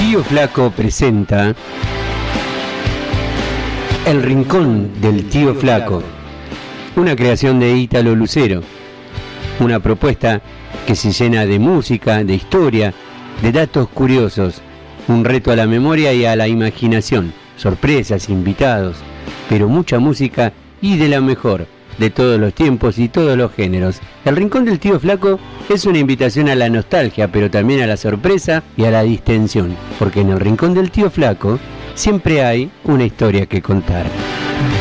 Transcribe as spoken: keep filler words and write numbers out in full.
Tío Flaco presenta El Rincón del Tío Flaco, una creación de Ítalo Lucero, una propuesta que se llena de música, de historia, de datos curiosos, un reto a la memoria y a la imaginación, sorpresas, invitados, pero mucha música y de la mejor, de todos los tiempos y todos los géneros. El Rincón del Tío Flaco es una invitación a la nostalgia, pero también a la sorpresa y a la distensión, porque en el Rincón del Tío Flaco siempre hay una historia que contar.